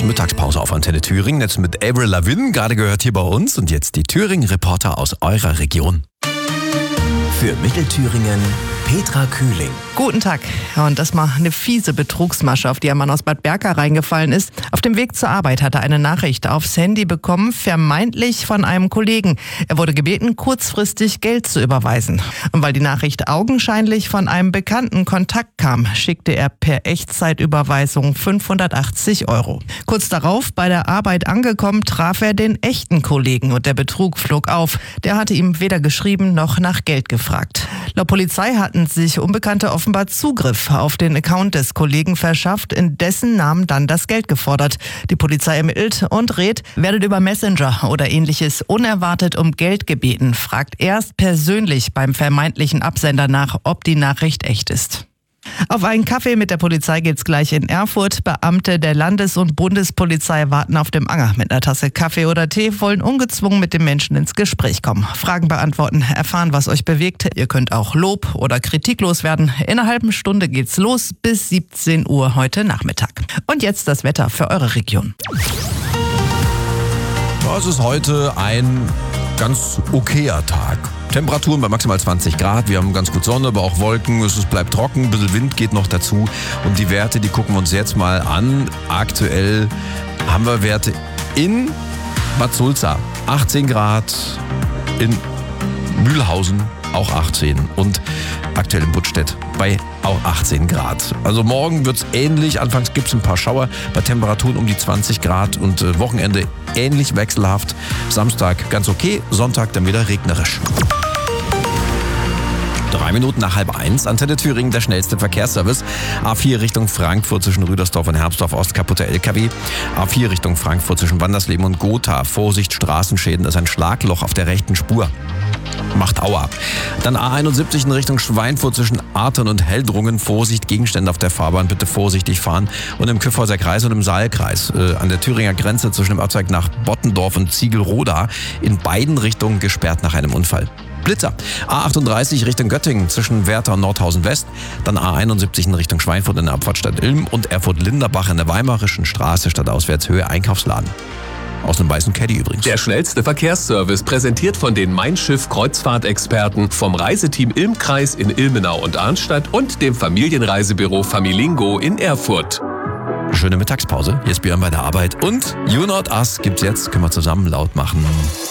Mittagspause auf Antenne Thüringen. Jetzt mit Avril Lavigne, gerade gehört hier bei uns. Und jetzt die Thüringen-Reporter aus eurer Region. Für Mittelthüringen Petra Kühling. Guten Tag. Ja, und das mal eine fiese Betrugsmasche, auf die ein Mann aus Bad Berka reingefallen ist. Auf dem Weg zur Arbeit hat er eine Nachricht aufs Handy bekommen, vermeintlich von einem Kollegen. Er wurde gebeten, kurzfristig Geld zu überweisen. Und weil die Nachricht augenscheinlich von einem bekannten Kontakt kam, schickte er per Echtzeitüberweisung 580 €. Kurz darauf, bei der Arbeit angekommen, traf er den echten Kollegen und der Betrug flog auf. Der hatte ihm weder geschrieben noch nach Geld gefragt. Laut Polizei hatten sich Unbekannte offenbar Zugriff auf den Account des Kollegen verschafft, in dessen Namen dann das Geld gefordert. Die Polizei ermittelt und rät, werdet über Messenger oder ähnliches unerwartet um Geld gebeten, fragt erst persönlich beim vermeintlichen Absender nach, ob die Nachricht echt ist. Auf einen Kaffee mit der Polizei geht's gleich in Erfurt. Beamte der Landes- und Bundespolizei warten auf dem Anger. Mit einer Tasse Kaffee oder Tee wollen ungezwungen mit den Menschen ins Gespräch kommen. Fragen beantworten, erfahren, was euch bewegt. Ihr könnt auch Lob oder Kritik loswerden. In einer halben Stunde geht's los bis 17 Uhr heute Nachmittag. Und jetzt das Wetter für eure Region. Es ist heute ein ganz okayer Tag. Temperaturen bei maximal 20 Grad. Wir haben ganz gut Sonne, aber auch Wolken. Es bleibt trocken, ein bisschen Wind geht noch dazu. Und die Werte, die gucken wir uns jetzt mal an. Aktuell haben wir Werte in Bad Sulza 18 Grad, in Mühlhausen auch 18 und aktuell in Buttstedt bei auch 18 Grad. Also morgen wird es ähnlich. Anfangs gibt es ein paar Schauer bei Temperaturen um die 20 Grad und Wochenende ähnlich wechselhaft. Samstag ganz okay, Sonntag dann wieder regnerisch. 3 Minuten nach 12:30, Antenne Thüringen, der schnellste Verkehrsservice. A4 Richtung Frankfurt zwischen Rüdersdorf und Herbstorf Ost, kaputter LKW. A4 Richtung Frankfurt zwischen Wandersleben und Gotha. Vorsicht, Straßenschäden, das ist ein Schlagloch auf der rechten Spur. Macht Aua. Dann A71 in Richtung Schweinfurt zwischen Artern und Heldrungen. Vorsicht, Gegenstände auf der Fahrbahn, bitte vorsichtig fahren. Und im Kyffhäuser Kreis und im Saalkreis. An der Thüringer Grenze zwischen dem Ortsteil nach Bottendorf und Ziegelroda. In beiden Richtungen gesperrt nach einem Unfall. Blitzer. A38 Richtung Göttingen zwischen Werther und Nordhausen West. Dann A71 in Richtung Schweinfurt in der Abfahrtstadt Ilm und Erfurt-Linderbach in der Weimarischen Straße stadtauswärts Höhe Einkaufsladen. Aus einem weißen Caddy übrigens. Der schnellste Verkehrsservice, präsentiert von den Mein Schiff Kreuzfahrtexperten vom Reiseteam Ilm-Kreis in Ilmenau und Arnstadt und dem Familienreisebüro Familingo in Erfurt. Schöne Mittagspause. Hier ist Björn bei der Arbeit und You Not Us gibt's jetzt. Können wir zusammen laut machen.